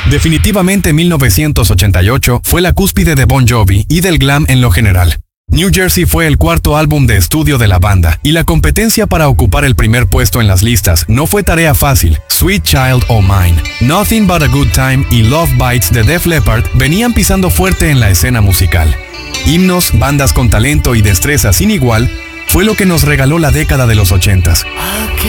Definitivamente 1988 fue la cúspide de Bon Jovi y del glam en lo general. New Jersey fue el cuarto álbum de estudio de la banda, y la competencia para ocupar el primer puesto en las listas no fue tarea fácil. Sweet Child O' Mine, Nothing But a Good Time y Love Bites de Def Leppard venían pisando fuerte en la escena musical. Himnos, bandas con talento y destreza sin igual, fue lo que nos regaló la década de los 80s.